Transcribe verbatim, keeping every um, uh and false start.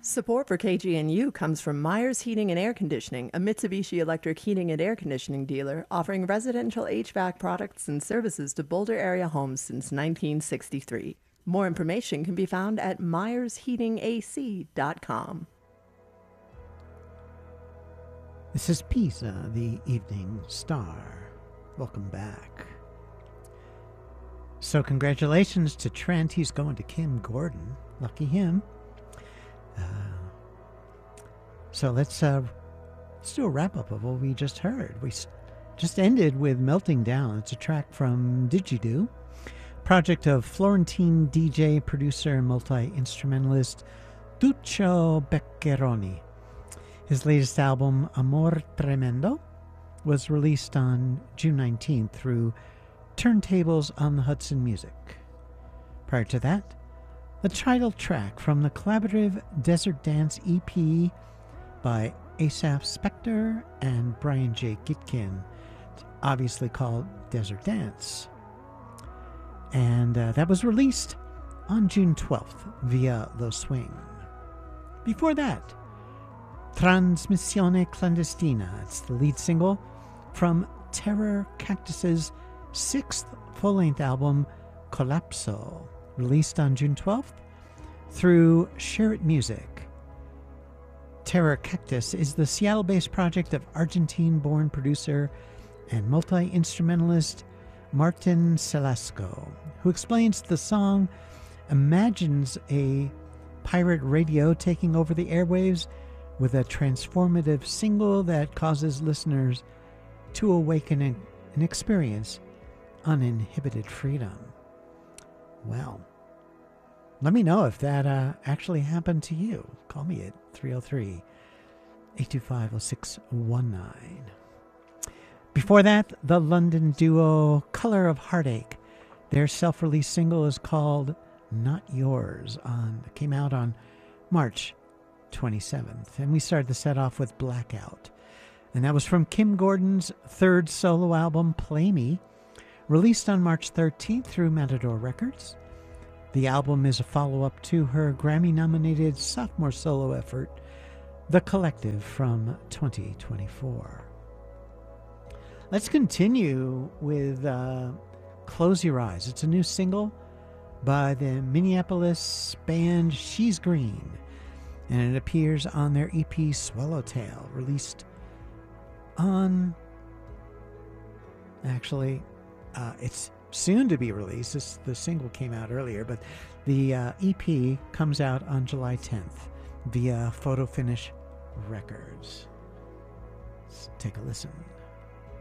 Support for K G N U comes from Myers Heating and Air Conditioning, a Mitsubishi Electric heating and air conditioning dealer offering residential H V A C products and services to Boulder area homes since nineteen sixty-three. More information can be found at myers heating a c dot com. This is Pisa, the Evening Star. Welcome back. So congratulations to Trent. He's going to Kim Gordon. Lucky him. Uh, so let's uh, let's do a wrap-up of what we just heard. We s- just ended with Melting Down. It's a track from Didgeridoo, project of Florentine D J, producer, and multi-instrumentalist Duccio Beccheroni. His latest album, Amor Tremendo, was released on June nineteenth through Turntables on the Hudson Music. Prior to that, the title track from the collaborative Desert Dance E P by Asaph Spector and Brian J. Gitkin, obviously called Desert Dance. And uh, that was released on June twelfth via Lo Swing. Before that, Trasmissione Clandestina. It's the lead single from Terror Cactus's sixth full-length album, Collapso, released on June twelfth through Share It Music. Terror Cactus is the Seattle-based project of Argentine-born producer and multi-instrumentalist Martin Selasco, who explains the song imagines a pirate radio taking over the airwaves with a transformative single that causes listeners to awaken and, and experience uninhibited freedom. Well, let me know if that uh, actually happened to you. Call me at three oh three, eight two five, oh six one nine. Before that, the London duo Color of Heartache. Their self-released single is called Not Yours. On, it came out on March twenty-seventh. And we started the set off with Blackout. And that was from Kim Gordon's third solo album, Play Me, released on March thirteenth through Matador Records. The album is a follow-up to her Grammy-nominated sophomore solo effort, The Collective, from twenty twenty-four. Let's continue with uh, Close Your Eyes. It's a new single by the Minneapolis band She's Green, and it appears on their E P Swallowtail, released on... Actually, uh, it's soon to be released. This, the single came out earlier, but the uh, E P comes out on July tenth via Photo Finish Records. Let's take a listen.